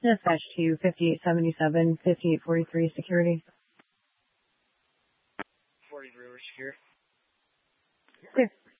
Dispatch to 5877, 5843 security. 43 we're secure. Clear.